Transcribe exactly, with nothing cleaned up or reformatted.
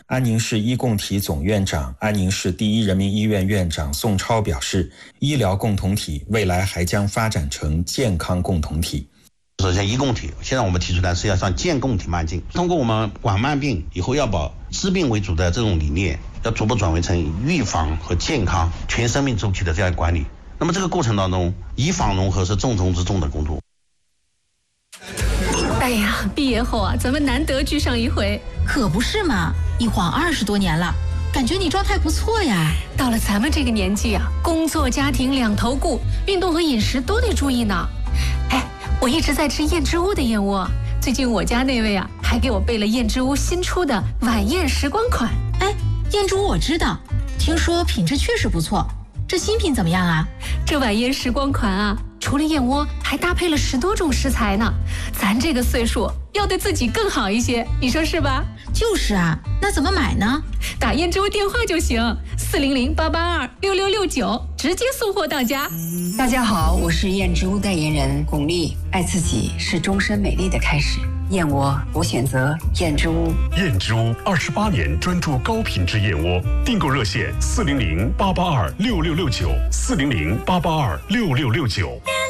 安宁市医共体总院长、安宁市第一人民医院院长宋超表示，医疗共同体未来还将发展成健康共同体。 首先，医共体现在我们提出来是要向健共体迈进，通过我们管慢病以后要把治病为主的这种理念，要逐步转为成预防和健康全生命周期的这样管理。那么这个过程当中，医防融合是重中之重的工作。 哎呀，毕业后啊，咱们难得聚上一回。 可不是嘛，一晃二十多年了，感觉你状态不错呀。 到了咱们这个年纪啊，工作家庭两头顾，运动和饮食都得注意呢。哎，我一直在吃燕之屋的燕窝，最近我家那位啊，还给我备了燕之屋新出的晚宴时光款。 哎，燕之屋我知道，听说品质确实不错。这新品怎么样啊？ 这晚宴时光款啊，除了燕窝，还搭配了十多种食材呢。咱这个岁数要对自己更好一些，你说是吧？ 就是啊，那怎么买呢？ 打燕之屋电话就行，四零零八八二六六六九，直接送货到家。 大家好，我是燕之屋代言人巩俐。爱自己是终身美丽的开始。燕窝，我选择燕之屋。 燕之屋二十八年专注高品质燕窝，订购热线四零零八八二六六六九，四零零八八二六六六九。